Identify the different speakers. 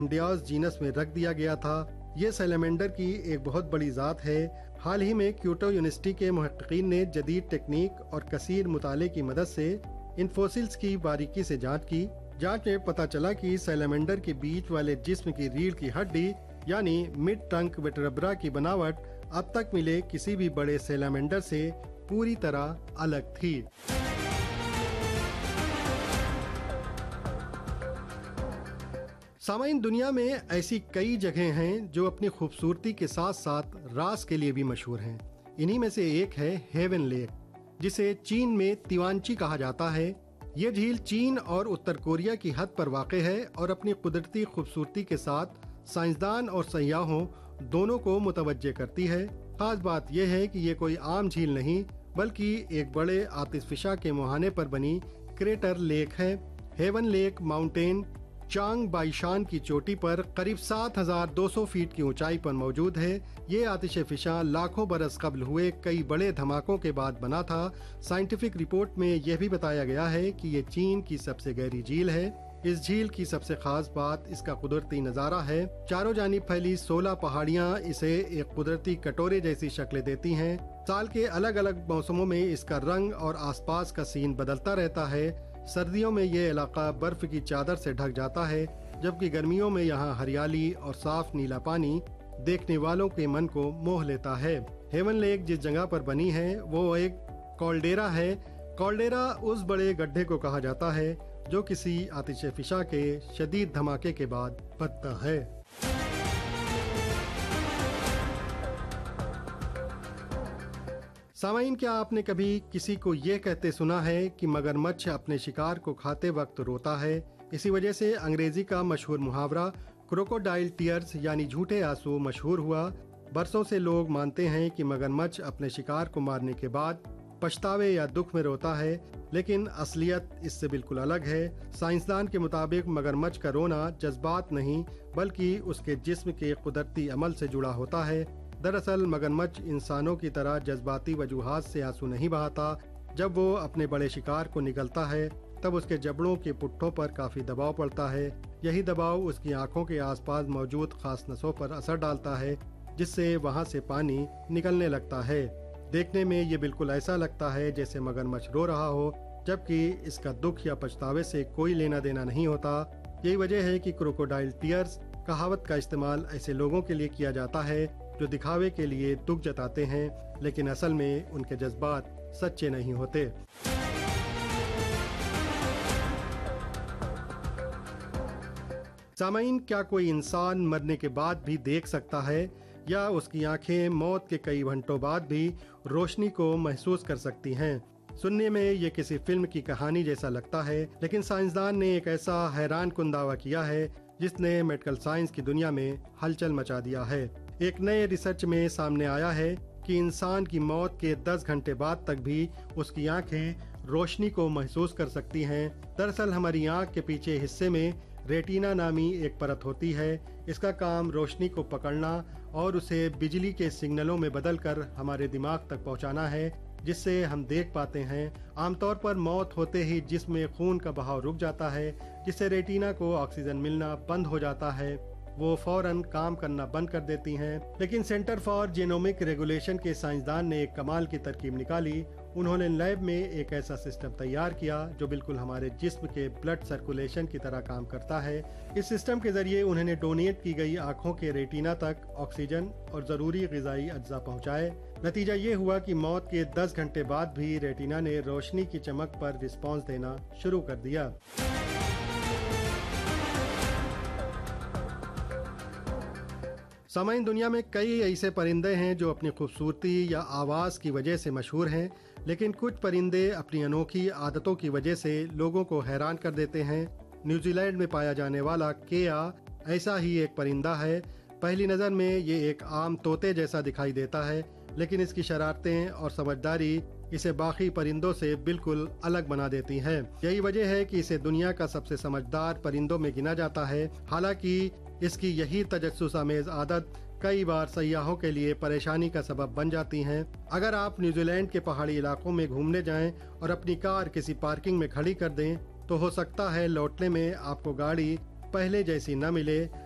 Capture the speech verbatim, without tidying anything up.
Speaker 1: India's genus में रख दिया गया था। ये सैलेमेंडर की एक बहुत बड़ी ज़ात है। हाल ही में क्योटो यूनिवर्सिटी के मुहक्किकीन ने जदीद टेक्निक और कसीर मुताले की मदद से इन फोसिल्स की बारीकी से जांच की। जांच में पता चला कि सैलेमेंडर के बीच वाले जिस्म की रीढ़ की हड्डी यानी मिड ट्रंक वर्टेब्रा की बनावट अब तक मिले किसी भी बड़े सैलेमेंडर से पूरी तरह अलग थी। सामाइन, दुनिया में ऐसी कई जगह हैं जो अपनी खूबसूरती के साथ साथ रास के लिए भी मशहूर हैं। इन्हीं में से एक है हेवन लेक, जिसे चीन में तिवांची कहा जाता है। ये झील चीन और उत्तर कोरिया की हद पर वाक़ है और अपनी कुदरती खूबसूरती के साथ साइंसदान और सयाहों दोनों को मुतवज्जे करती है। खास बात यह है कि ये कोई आम झील नहीं बल्कि एक बड़े आतिशफिशा के मुहाने पर बनी क्रेटर लेक है। हेवन लेक माउंटेन चांग बाइशान की चोटी पर करीब सात हज़ार दो सौ फीट की ऊंचाई पर मौजूद है। ये आतिशफिशा लाखों बरस कबल हुए कई बड़े धमाकों के बाद बना था। साइंटिफिक रिपोर्ट में यह भी बताया गया है कि ये चीन की सबसे गहरी झील है। इस झील की सबसे खास बात इसका कुदरती नज़ारा है। चारों जानिब फैली सोलह पहाड़ियाँ इसे एक कुदरती कटोरे जैसी शक्ल देती हैं। साल के अलग अलग मौसमों में इसका रंग और आसपास का सीन बदलता रहता है। सर्दियों में ये इलाका बर्फ की चादर से ढक जाता है, जबकि गर्मियों में यहाँ हरियाली और साफ नीला पानी देखने वालों के मन को मोह लेता है। हेवन लेक जिस जगह पर बनी है वो एक कॉल्डेरा है। कॉल्डेरा उस बड़े गड्ढे को कहा जाता है जो किसी आतिशफिशा के शदीद धमाके के बाद बनता है। सामाइन, क्या आपने कभी किसी को ये कहते सुना है कि मगरमच्छ अपने शिकार को खाते वक्त रोता है? इसी वजह से अंग्रेजी का मशहूर मुहावरा क्रोकोडाइल टीयर्स यानी झूठे आंसू मशहूर हुआ। बरसों से लोग मानते हैं कि मगरमच्छ अपने शिकार को मारने के बाद पछतावे या दुख में रोता है, लेकिन असलियत इससे बिल्कुल अलग है। साइंसदान के मुताबिक मगरमच्छ का रोना जज्बात नहीं बल्कि उसके जिस्म के कुदरती अमल से जुड़ा होता है। दरअसल मगरमच्छ इंसानों की तरह जज्बाती वजूहात से आंसू नहीं बहाता। जब वो अपने बड़े शिकार को निगलता है तब उसके जबड़ों के पुट्ठों पर काफ़ी दबाव पड़ता है। यही दबाव उसकी आंखों के आसपास मौजूद खास नसों पर असर डालता है, जिससे वहाँ से पानी निकलने लगता है। देखने में ये बिल्कुल ऐसा लगता है जैसे मगरमच्छ रो रहा हो, जबकि इसका दुख या पछतावे से कोई लेना देना नहीं होता। यही वजह है कि क्रोकोडाइल टीयर्स कहावत का इस्तेमाल ऐसे लोगों के लिए किया जाता है जो दिखावे के लिए दुख जताते हैं, लेकिन असल में उनके जज्बात सच्चे नहीं होते। सामाइन, क्या कोई इंसान मरने के बाद भी देख सकता है या उसकी आंखें मौत के कई घंटों बाद भी रोशनी को महसूस कर सकती हैं? सुनने में ये किसी फिल्म की कहानी जैसा लगता है, लेकिन साइंसदान ने एक ऐसा हैरान कुन दावा किया है जिसने मेडिकल साइंस की दुनिया में हलचल मचा दिया है। एक नए रिसर्च में सामने आया है कि इंसान की मौत के दस घंटे बाद तक भी उसकी आंखें रोशनी को महसूस कर सकती हैं। दरअसल हमारी आंख के पीछे हिस्से में रेटिना नामी एक परत होती है। इसका काम रोशनी को पकड़ना और उसे बिजली के सिग्नलों में बदलकर हमारे दिमाग तक पहुंचाना है, जिससे हम देख पाते हैं। आमतौर पर मौत होते ही जिस्म में खून का बहाव रुक जाता है, जिससे रेटिना को ऑक्सीजन मिलना बंद हो जाता है। वो फौरन काम करना बंद कर देती हैं। लेकिन सेंटर फॉर जीनोमिक रेगुलेशन के साइंसदान ने एक कमाल की तरकीब निकाली। उन्होंने लैब में एक ऐसा सिस्टम तैयार किया जो बिल्कुल हमारे जिस्म के ब्लड सर्कुलेशन की तरह काम करता है। इस सिस्टम के जरिए उन्होंने डोनेट की गई आंखों के रेटिना तक ऑक्सीजन और ज़रूरी ग़िज़ाई अज्जा पहुंचाए। नतीजा ये हुआ कि मौत के दस घंटे बाद भी रेटिना ने रोशनी की चमक पर रिस्पॉन्स देना शुरू कर दिया। सामाइन, दुनिया में कई ऐसे परिंदे हैं जो अपनी खूबसूरती या आवाज़ की वजह से मशहूर हैं, लेकिन कुछ परिंदे अपनी अनोखी आदतों की वजह से लोगों को हैरान कर देते हैं। न्यूजीलैंड में पाया जाने वाला केया ऐसा ही एक परिंदा है। पहली नज़र में ये एक आम तोते जैसा दिखाई देता है, लेकिन इसकी शरारतें और समझदारी इसे बाकी परिंदों से बिल्कुल अलग बना देती हैं। यही वजह है कि इसे दुनिया का सबसे समझदार परिंदों में गिना जाता है। हालांकि इसकी यही तजस्सुस आमेज आदत कई बार सयाहों के लिए परेशानी का सबब बन जाती हैं। अगर आप न्यूजीलैंड के पहाड़ी इलाकों में घूमने जाएं और अपनी कार किसी पार्किंग में खड़ी कर दें, तो हो सकता है लौटने में आपको गाड़ी पहले जैसी न मिले।